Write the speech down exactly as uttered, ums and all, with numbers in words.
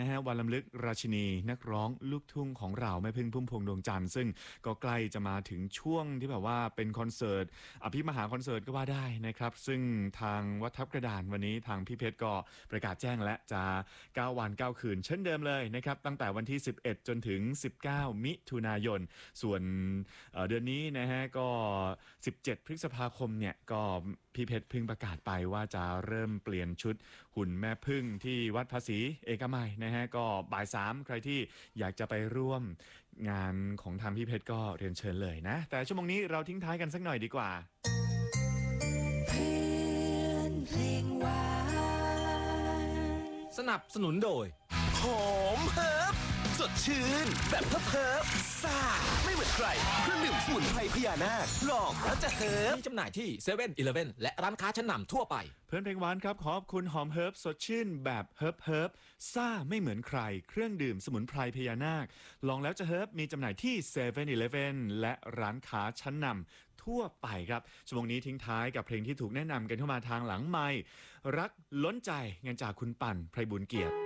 นะฮะวันรำลึกราชินีนักร้องลูกทุ่งของเราแม่พึ่งพุ่มพวงดวงจันทร์ซึ่งก็ใกล้จะมาถึงช่วงที่แบบว่าเป็นคอนเสิร์ตอภิมหาคอนเสิร์ตก็ว่าได้นะครับซึ่งทางวัดทับกระดานวันนี้ทางพี่เพชรก็ประกาศแจ้งและจะเก้าวันเก้าคืนเช่นเดิมเลยนะครับตั้งแต่วันที่สิบเอ็ดจนถึงสิบเก้ามิถุนายนส่วนเดือนนี้นะฮะก็สิบเจ็ดพฤษภาคมเนี่ยก็พี่เพชรพึ่งประกาศไปว่าจะเริ่มเปลี่ยนชุดหุ่นแม่พึ่งที่วัดภาษีเอกมัยนะฮะก็บ่ายสามใครที่อยากจะไปร่วมงานของทางพี่เพชรก็เรียนเชิญเลยนะแต่ชั่วโมงนี้เราทิ้งท้ายกันสักหน่อยดีกว่าสนับสนุนโดยหอมเฮิร์บสดชื่นแบบเฮิร์บเฮิร์บซ่าไม่เหมือนใครเครื่องดื่มสมุนไพรพญานาคลองแล้วจะเฮิร์บมีจำหน่ายที่เซเว่นอีเลฟเว่นและร้านค้าชั้นนำทั่วไปเพื่อนเพลงหวานครับขอบคุณหอมเฮิร์บสดชื่นแบบเฮิร์บเฮิร์บซ่าไม่เหมือนใครเครื่องดื่มสมุนไพรพญานาคลองแล้วจะเฮิร์บมีจำหน่ายที่เซเว่นอีเลฟเว่นและร้านค้าชั้นนำทั่วไปครับชั่วโมงนี้ทิ้งท้ายกับเพลงที่ถูกแนะนำกันเข้ามาทางหลังไมค์รักล้นใจงานจากคุณปั่นไพบูลย์เกียรติ